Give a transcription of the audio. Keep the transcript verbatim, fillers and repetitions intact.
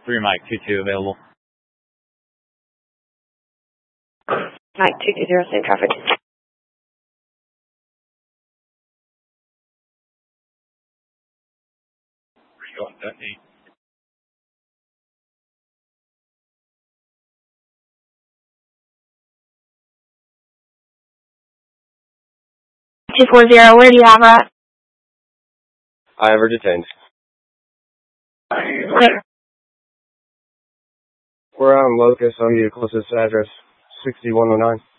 three Mike two two available. Mike two two zero, same traffic. Where you going, Dundee? two four zero, where do you have her at? I have her detained. Where? We're on Locust. I'll give you the closest address, sixty-one oh nine.